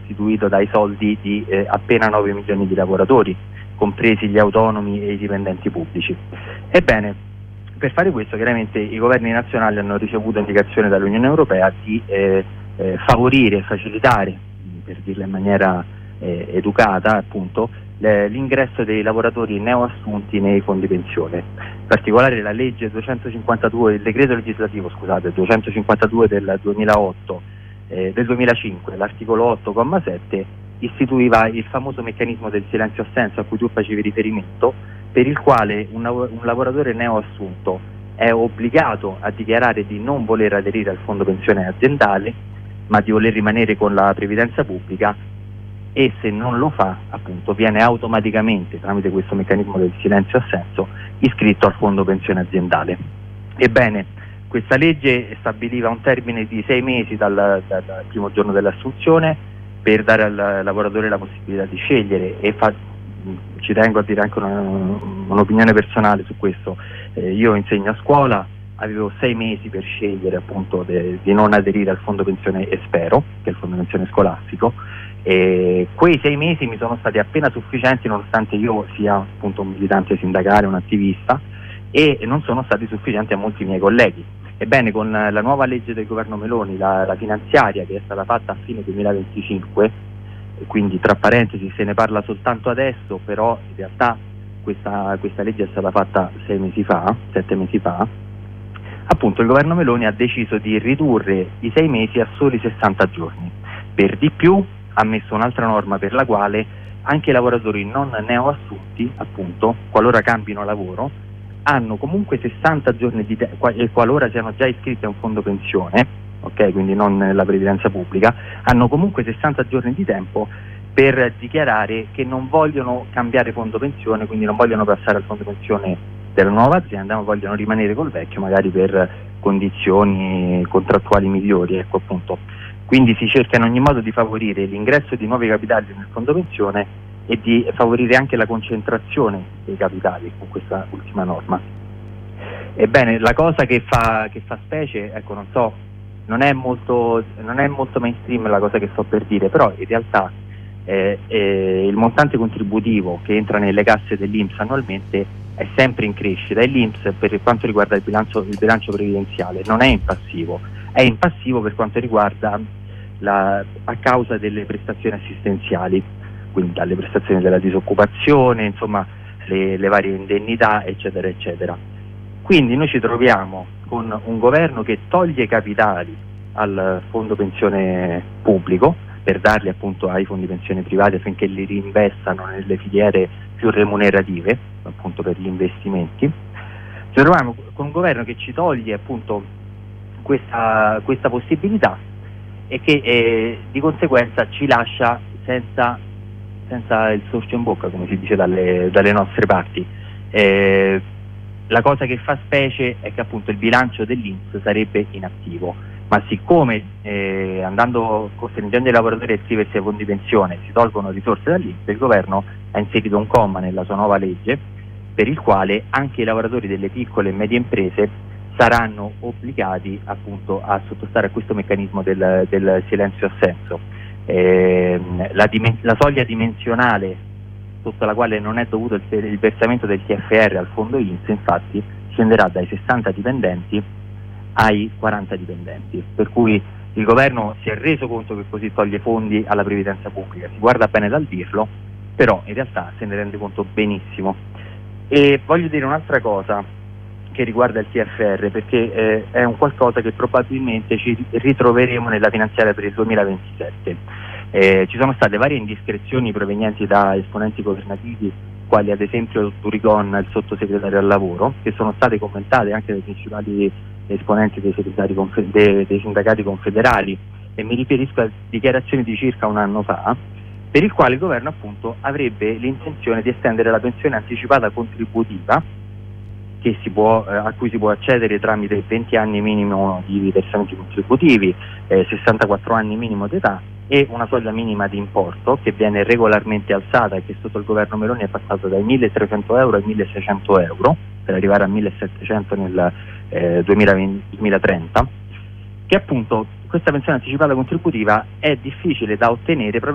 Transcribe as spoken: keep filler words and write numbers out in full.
costituito dai soldi di eh, appena nove milioni di lavoratori, compresi gli autonomi e i dipendenti pubblici. Ebbene, per fare questo chiaramente i governi nazionali hanno ricevuto indicazione dall'Unione Europea di eh, eh, favorire e facilitare, per dirla in maniera eh, educata appunto, l'ingresso dei lavoratori neoassunti nei fondi pensione. In particolare la legge duecentocinquantadue, il decreto legislativo scusate, duecentocinquantadue del duemilaotto, eh, del duemilacinque, l'articolo otto comma sette, istituiva il famoso meccanismo del silenzio assenso a cui tu facevi riferimento, per il quale un, un lavoratore neoassunto è obbligato a dichiarare di non voler aderire al fondo pensione aziendale, ma di voler rimanere con la previdenza pubblica, e se non lo fa appunto viene automaticamente, tramite questo meccanismo del silenzio assenso, iscritto al fondo pensione aziendale. Ebbene, questa legge stabiliva un termine di sei mesi dal, dal primo giorno dell'assunzione per dare al lavoratore la possibilità di scegliere, e fa, ci tengo a dire anche un'opinione personale su questo. Eh, io insegno a scuola, avevo sei mesi per scegliere appunto de, di non aderire al fondo pensione Espero, che è il fondo pensione scolastico, e quei sei mesi mi sono stati appena sufficienti, nonostante io sia appunto un militante sindacale, un attivista, e non sono stati sufficienti a molti miei colleghi. Ebbene, con la nuova legge del governo Meloni, la, la finanziaria, che è stata fatta a fine duemilaventicinque, e quindi tra parentesi se ne parla soltanto adesso, però in realtà questa, questa legge è stata fatta sei mesi fa, sette mesi fa, appunto il governo Meloni ha deciso di ridurre i sei mesi a soli sessanta giorni. Per di più ha messo un'altra norma per la quale anche i lavoratori non neoassunti, appunto, qualora cambino lavoro, hanno comunque sessanta giorni di tempo, e qualora siano già iscritti a un fondo pensione, ok, quindi non la previdenza pubblica, hanno comunque sessanta giorni di tempo per dichiarare che non vogliono cambiare fondo pensione, quindi non vogliono passare al fondo pensione della nuova azienda, ma vogliono rimanere col vecchio, magari per condizioni contrattuali migliori, ecco appunto. Quindi si cerca in ogni modo di favorire l'ingresso di nuovi capitali nel fondo pensione e di favorire anche la concentrazione dei capitali con questa ultima norma. Ebbene, la cosa che fa, che fa specie, ecco, non so, non è molto, non è molto mainstream la cosa che sto per dire, però in realtà eh, eh, il montante contributivo che entra nelle casse dell'I N P S annualmente è sempre in crescita, e l'I N P S per quanto riguarda il bilancio, il bilancio previdenziale non è in passivo, è in passivo per quanto riguarda la, a causa delle prestazioni assistenziali, quindi dalle prestazioni della disoccupazione, insomma le, le varie indennità eccetera eccetera. Quindi noi ci troviamo con un governo che toglie capitali al fondo pensione pubblico per darli appunto ai fondi pensione privati affinché li reinvestano nelle filiere più remunerative, appunto per gli investimenti. Ci troviamo con un governo che ci toglie appunto questa, questa possibilità e che eh, di conseguenza ci lascia senza, senza il sorcio in bocca, come si dice dalle, dalle nostre parti. Eh, la cosa che fa specie è che appunto il bilancio dell'I N P S sarebbe inattivo, ma siccome eh, andando costringendo i lavoratori a iscriversi ai fondi pensione si tolgono risorse dall'I N P S, il governo ha inserito un comma nella sua nuova legge per il quale anche i lavoratori delle piccole e medie imprese saranno obbligati appunto a sottostare a questo meccanismo del, del silenzio assenso. Eh, la, la soglia dimensionale sotto la quale non è dovuto il, il versamento del T F R al fondo I N P S infatti scenderà dai sessanta dipendenti ai quaranta dipendenti, per cui il governo si è reso conto che così toglie fondi alla previdenza pubblica, si guarda bene dal dirlo, però in realtà se ne rende conto benissimo. E voglio dire un'altra cosa che riguarda il T F R, perché eh, è un qualcosa che probabilmente ci ritroveremo nella finanziaria per il duemilaventisette. Eh, ci sono state varie indiscrezioni provenienti da esponenti governativi, quali ad esempio Durigon, il sottosegretario al lavoro, che sono state commentate anche dai principali esponenti dei, dei, dei sindacati confederali, e mi riferisco a dichiarazioni di circa un anno fa, per il quale il governo appunto avrebbe l'intenzione di estendere la pensione anticipata contributiva che si può, eh, a cui si può accedere tramite venti anni minimo di versamenti contributivi, eh, sessantaquattro anni minimo d'età e una soglia minima di importo che viene regolarmente alzata e che sotto il governo Meloni è passata dai milletrecento euro ai milleseicento euro per arrivare a millesettecento nel eh, duemilaventi, duemilatrenta, che appunto questa pensione anticipata contributiva è difficile da ottenere proprio